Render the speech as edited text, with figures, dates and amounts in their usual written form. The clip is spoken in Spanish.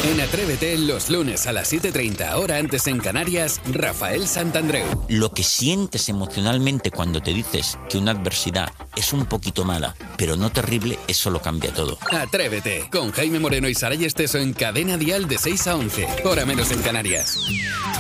En Atrévete, los lunes a las 7:30, hora antes en Canarias, Rafael Santandreu. Lo que sientes emocionalmente cuando te dices que una adversidad es un poquito mala, pero no terrible, eso lo cambia todo. Atrévete, con Jaime Moreno y Saray Esteso en Cadena Dial de 6 a 11, hora menos en Canarias.